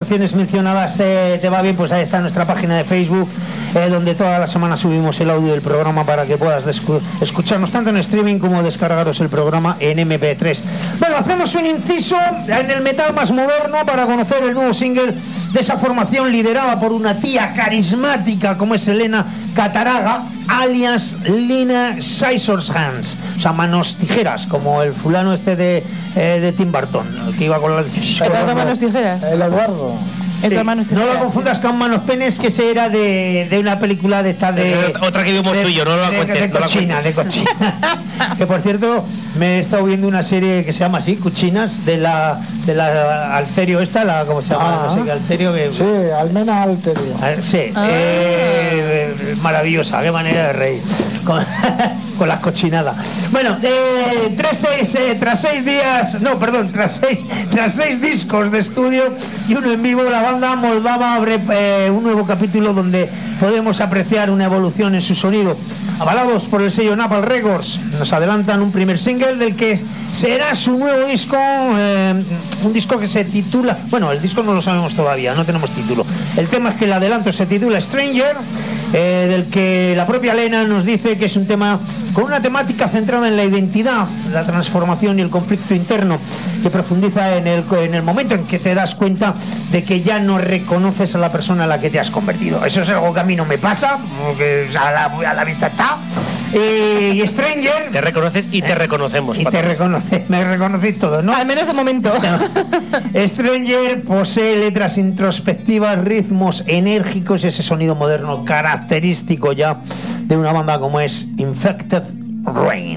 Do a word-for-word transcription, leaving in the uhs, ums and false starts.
canciones mencionadas eh, te va bien, pues ahí está nuestra página de Facebook, eh, donde toda la semana subimos el audio del programa para que puedas descu- escucharnos tanto en streaming como descargaros el programa en eme pe tres. Bueno, hacemos un inciso en el metal más moderno para conocer el nuevo single de esa formación liderada por una tía carismática como es Elena Cataraga, alias Lina Scissorhands, o sea, manos tijeras, como el fulano este de, eh, de Tim Burton, que iba con las... ¿Eduardo Manos Tijeras? El Eduardo. Sí. No lo confundas con Manos Penes, que ese era de, de una película de esta de... Otra que vimos de, tú y yo, no la de, cuentes. de no cochina, la de cochina. Que por cierto, me he estado viendo una serie que se llama así, Cuchinas, de la de la Alterio esta, la ¿cómo se llama? Ah, no sé qué Alterio que... Sí, Almena Alterio. Sí, Ah. eh, maravillosa, qué manera de reír. Con, con las cochinadas. Bueno, eh, tras, seis, eh, tras seis días, no, perdón, tras seis, tras seis discos de estudio y uno en vivo, la banda moldava abre eh, un nuevo capítulo donde podemos apreciar una evolución en su sonido. Avalados por el sello Napalm Records, nos adelantan un primer single del que será su nuevo disco, eh, un disco que se titula, bueno, el disco no lo sabemos todavía, no tenemos título. El tema es que el adelanto se titula Stranger, eh, del que la propia Elena nos dice que es un tema con una temática centrada en la identidad, la transformación y el conflicto interno, que profundiza en el, en el momento en que te das cuenta de que ya no reconoces a la persona a la que te has convertido. Eso es algo que a mí no me pasa, porque a la, a la vista está. Eh, y Stranger... Te reconoces y te reconocemos. Y patas. te reconoce, me reconocéis todos, ¿no? Al menos de momento. Stranger posee letras introspectivas, ritmos enérgicos y ese sonido moderno característico ya de una banda como es Infected Rain.